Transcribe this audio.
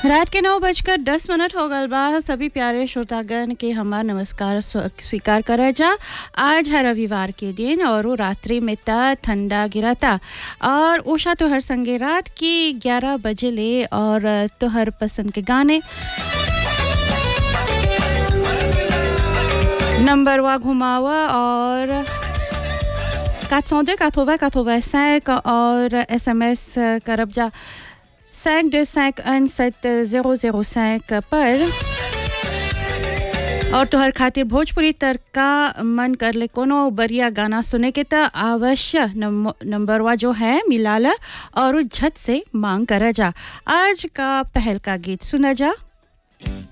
रात के 9:10 हो गल बा। सभी प्यारे श्रोतागण के हमार नमस्कार स्वीकार करा जा। आज है रविवार के दिन और वो रात्रि में ता ठंडा गिरता और उषा तो हर संगे रात की 11 बजे ले और तो हर पसंद के गाने नंबर वा घुमावा और 402 80 85 और SMS करब जा 52517005 पर। और तोहर खातिर भोजपुरी तड़का मन कर ले कोनो बढ़िया गाना सुने के त अवश्य नंबरवा जो है मिलाला और झट से मांग करा जा। आज का पहल का गीत सुना जा।